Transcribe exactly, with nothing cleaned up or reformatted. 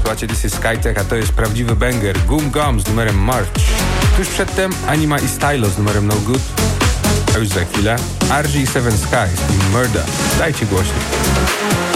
Słuchajcie This is Skytech, a to jest prawdziwy banger. Goom Gum z numerem March. Tuż przedtem Anima i Stylo z numerem No Good. A już za chwilę R G Seven Skies i Murder. Dajcie głośno.